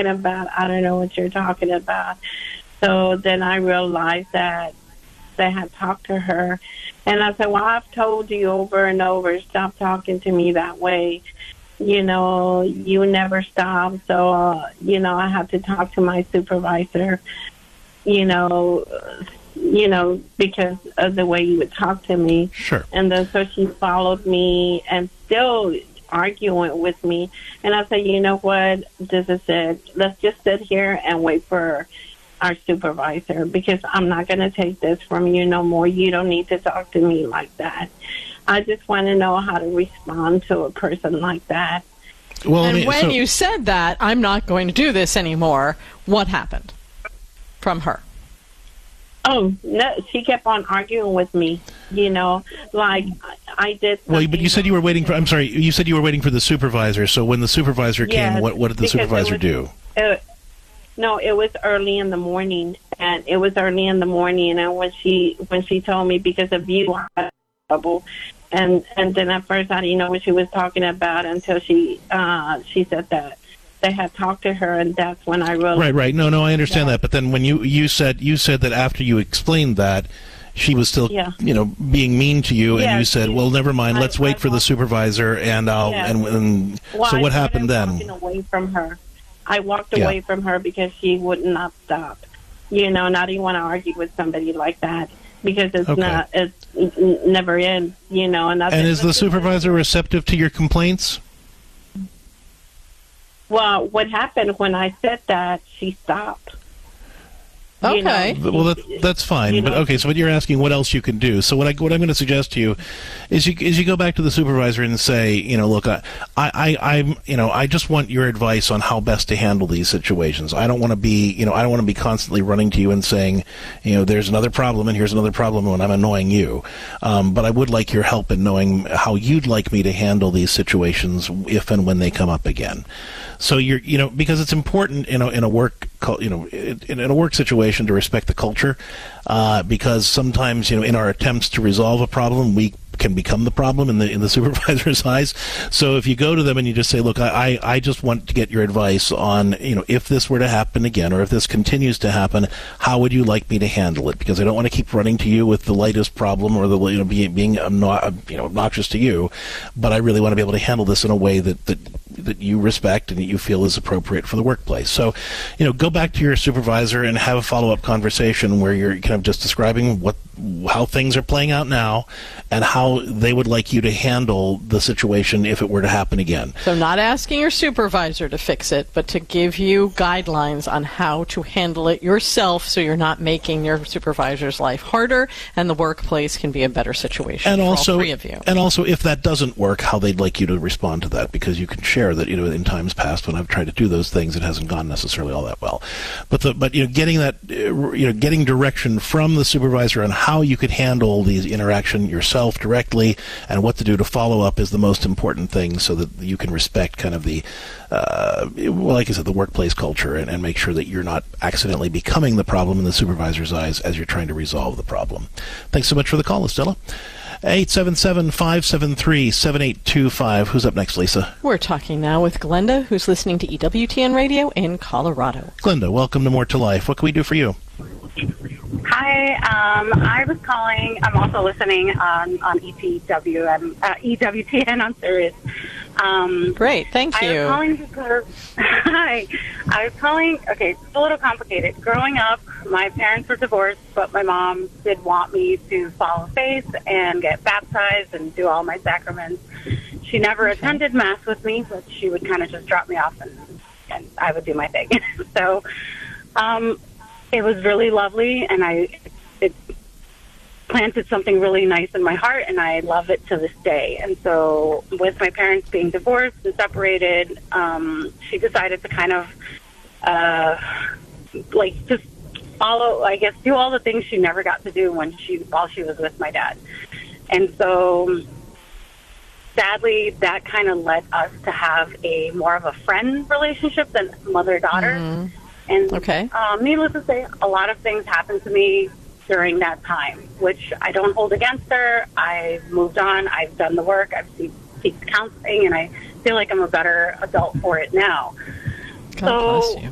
talking about? I don't know what you're talking about. So then I realized that they had talked to her. And I said, well, I've told you over and over, stop talking to me that way. You know, you never stop. So, you know, I have to talk to my supervisor, you know, because of the way you would talk to me. Sure. And then so she followed me and still arguing with me. And I said, you know what, this is it. Let's just sit here and wait for our supervisor, because I'm not going to take this from you no more. You don't need to talk to me like that. I just want to know how to respond to a person like that. Well, and when you said that, I'm not going to do this anymore, what happened from her? Oh, no, she kept on arguing with me, you know, like I did. Well, but you said you were waiting for, I'm sorry, you said you were waiting for the supervisor. So when the supervisor came, what did the supervisor do? No, it was early in the morning, and and when she told me, because of you, I had trouble, and then at first I didn't know what she was talking about until she said that they had talked to her, and that's when I realized. Right. No, I understand that. But then when you said that after you explained that, she was still, you know, being mean to you, and you said, well, never mind, let's wait for the supervisor, and so what happened then? Walking away from her. I walked away from her because she would not stop. You know, and I didn't want to argue with somebody like that, because it's never ends, you know. And is the supervisor receptive to your complaints? Well, what happened when I said that, she stopped. Okay. Well, that's fine. But okay, so what you're asking, what else you can do? So what I'm going to suggest to you is you go back to the supervisor and say, you know, look, I just want your advice on how best to handle these situations. I don't want to be constantly running to you and saying, you know, there's another problem and here's another problem when I'm annoying you. But I would like your help in knowing how you'd like me to handle these situations if and when they come up again. So because it's important in a work, in a work situation to respect the culture, because sometimes, you know, in our attempts to resolve a problem, we can become the problem in the supervisor's eyes. So if you go to them and you just say, look, I just want to get your advice on, you know, if this were to happen again, or if this continues to happen, how would you like me to handle it? Because I don't want to keep running to you with the lightest problem, or being obnoxious to you, but I really want to be able to handle this in a way that you respect and that you feel is appropriate for the workplace. So, you know, go back to your supervisor and have a follow-up conversation where you're kind of just describing how things are playing out now and how they would like you to handle the situation if it were to happen again. So not asking your supervisor to fix it, but to give you guidelines on how to handle it yourself, so you're not making your supervisor's life harder and the workplace can be a better situation for all three of you. And also, if that doesn't work, how they'd like you to respond to that, because you can share that, you know, in times past when I've tried to do those things, it hasn't gone necessarily all that well. But you know, getting direction from the supervisor on how you could handle these interaction yourself directly and what to do to follow up is the most important thing, so that you can respect kind of the like I said, the workplace culture, and make sure that you're not accidentally becoming the problem in the supervisor's eyes as you're trying to resolve the problem. Thanks so much for the call, Estella. 877-573-7825. Who's up next, Lisa? We're talking now with Glenda, who's listening to EWTN Radio in Colorado. Glenda, welcome to More to Life. What can we do for you? Hi, I was calling. I'm also listening on EWTN on Sirius. Great, thank you. I was calling because, hi. I was calling, okay, it's a little complicated. Growing up, my parents were divorced, but my mom did want me to follow faith and get baptized and do all my sacraments. She never attended Mass with me, but she would kind of just drop me off and I would do my thing. So, it was really lovely, and it planted something really nice in my heart, and I love it to this day. And so with my parents being divorced and separated, she decided to kind of just follow, I guess, do all the things she never got to do while she was with my dad. And so sadly, that kind of led us to have a more of a friend relationship than mother-daughter. Mm-hmm. And needless to say, a lot of things happened to me during that time, which I don't hold against her. I've moved on. I've done the work. I've seeked counseling, and I feel like I'm a better adult for it now. God bless you.